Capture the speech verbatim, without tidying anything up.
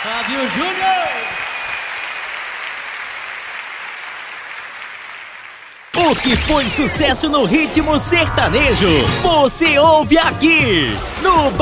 Fábio Júnior! O que foi sucesso no ritmo sertanejo, você ouve aqui no